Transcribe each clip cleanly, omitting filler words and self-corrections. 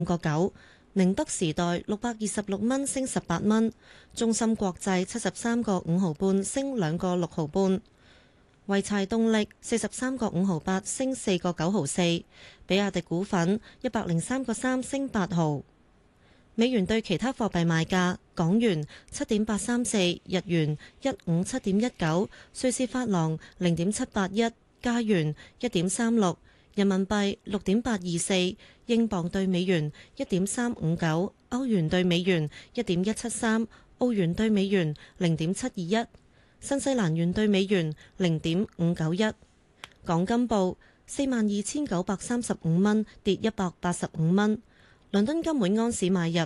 個9，寧德時代626蚊升18蚊，中芯國際73個5毫半升2個6毫半，濰柴動力43個5毫8升4個9毫4，比亞迪股份103個3升8毫。美元對其他貨幣賣價：港元7.834，日元157.19，瑞士法郎0.781，加元1.36，人民幣6.824，英鎊對美元1.359，歐元對美元1.173，澳元對美元0.721，新西蘭元對美元0.591。港金報42,935蚊，跌185蚊。倫敦金每安士買入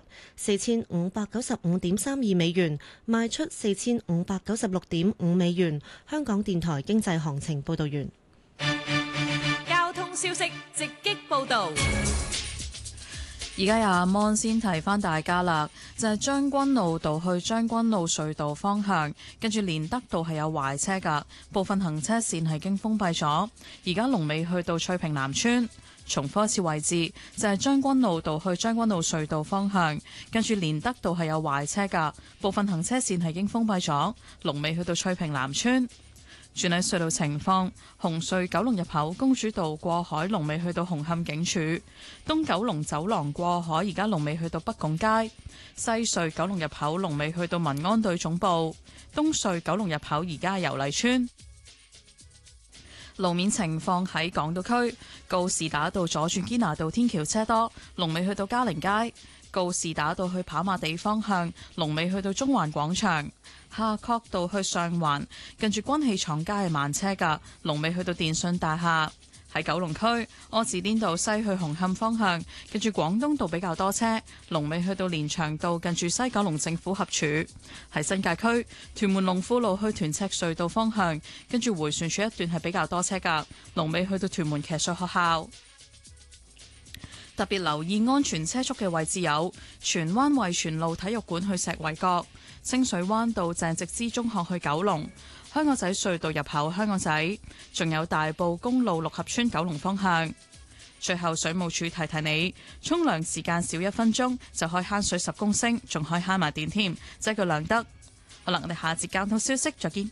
4595.32美元，賣出4596.5美元。香港電台經濟行情報道完。 交通消息直擊報道。 而家有阿芒先提翻大家啦，就係將軍澳道去將軍澳隧道方向，跟住連德道係有壞車㗎，部分行車線係已經封閉咗。而家龍尾去到翠屏南村。重複一次位置，就係將軍澳道去將軍澳隧道方向，跟住連德道係有壞車㗎，部分行車線係已經封閉咗。龍尾去到翠屏南村。轉喺隧道情況，紅隧九龍入口公主道過海，龍尾去到紅磡警署；東九龍走廊過海，而家龍尾去到北拱街；西隧九龍入口龍尾去到民安隊總部；東隧九龍入口而家油麗邨。路面情況喺港島區，告士打道左轉堅拿道天橋車多，龍尾去到嘉陵街；告士打道去跑馬地方向，龍尾去到中環廣場；夏慤道去上環，近住軍器廠街係慢車㗎，龍尾去到電訊大廈。喺九龍區，柯士甸道西去紅磡方向，近住廣東道比較多車，龍尾去到連翔道近住西九龍政府合署。喺新界區，屯門龍富路去屯赤隧道方向，跟住迴旋處一段係比較多車㗎，龍尾去到屯門騎術學校。特別留意安全車速嘅位置有荃灣惠荃路體育館去石圍角、清水灣道鄭植之中學去九龍、香港仔隧道入口香港仔，仲有大埔公路六合村九龍方向。最後水務署提提你，沖涼時間少1分鐘就可以慳水10公升，仲可以慳埋電添，即係個量得。好啦，我哋下節交通消息再見。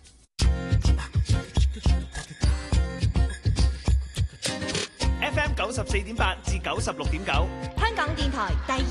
FM 94.8至96.9， 香港電台第